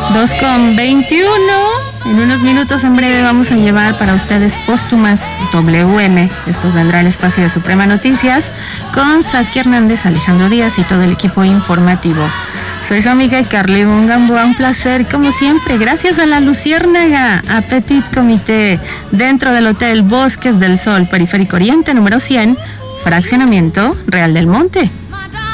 2:21. En unos minutos en breve vamos a llevar para ustedes Póstumas WM. Después vendrá el espacio de Suprema Noticias con Saskia Hernández, Alejandro Díaz y todo el equipo informativo. Soy su amiga Carly Bungamboa, un placer como siempre. Gracias a La Luciérnaga, a Petit Comité, dentro del Hotel Bosques del Sol, Periférico Oriente, número 100, Fraccionamiento Real del Monte.